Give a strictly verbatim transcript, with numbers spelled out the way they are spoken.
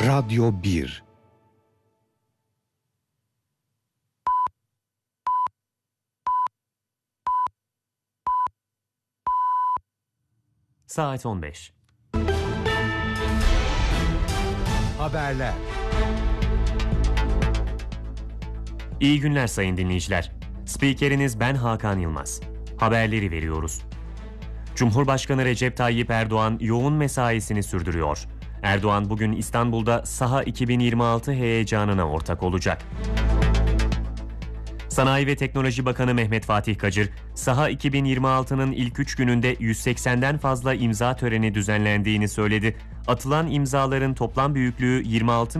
Radyo bir. Saat on beş. Haberler. İyi günler sayın dinleyiciler. Spikeriniz ben Hakan Yılmaz. Haberleri veriyoruz. Cumhurbaşkanı Recep Tayyip Erdoğan yoğun mesaisini sürdürüyor. Erdoğan bugün İstanbul'da Saha iki bin yirmi altı heyecanına ortak olacak. Sanayi ve Teknoloji Bakanı Mehmet Fatih Kacır, Saha iki bin yirmi altının ilk üç gününde yüz seksenden fazla imza töreni düzenlendiğini söyledi. Atılan imzaların toplam büyüklüğü yirmi altı